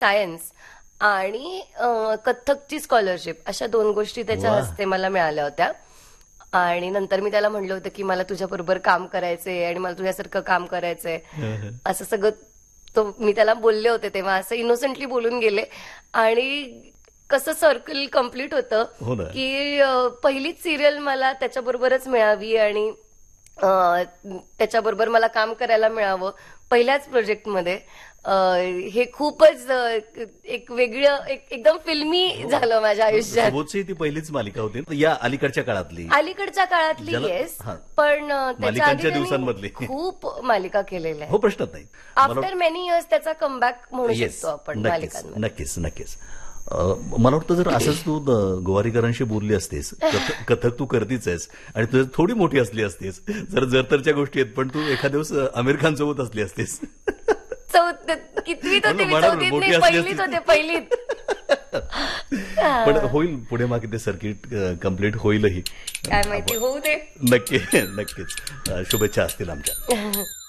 Science आणि कथ्थकची scholarship अशा 2 गोष्टी त्याच्या वा. हस्ते मला मिळाल्या होत्या. आणि नंतर मी त्याला म्हणलं होतं की मला तुझ्याबरोबर काम करायचंय आणि मला तुझ्यासारखं काम करायचंय. असं सगळं मी त्याला बोलले होते तेव्हा, असं इनोसेंटली बोलून गेले. आणि कसं सर्कल कम्प्लीट होतं हो ना. की पहिलीच सिरियल मला त्याच्याबरोबरच मिळावी आणि त्याच्याबरोबर मला काम करायला मिळावं पहिल्याच प्रोजेक्टमध्ये. हे खूपच एक वेगळं एकदम फिल्मी झालं माझ्या आयुष्यात. सुबोधची ती पहिलीच मालिका होती या अलीकडच्या काळातली. अलीकडच्या काळातली येस, हा. पण त्याच्या आधी मालिकांच्या त्यांनी दिवसांमधली. खूप मालिका केलेल्या हो, आहेत. प्रश्नच नाही. आफ्टर मेनी इयर्स त्याचा कमबॅक म्हणू येस, शकतो आपण नक्कीच मालिकांमध्ये. नक्कीच नक्कीच. मला वाटतं जर असंच तू गोवारीकरांशी बोलली असतेस, कथक तू करतीच आहेस आणि तुझी थोडी मोठी असली असतेस, जर तरच्या गोष्टी आहेत, पण तू एखाद्या दिवस आमिर खान सोबत असली असतेस. कितवीत होते मी? म्हणून चौथीत मोठी नाही, असली पहिलीत असती. होते, पहिलीत. पण होईल पुढे मागे ते सर्किट कम्प्लीट होईलही. काय माहिती, होऊ दे. नक्कीच. शुभेच्छा असतील आमच्या.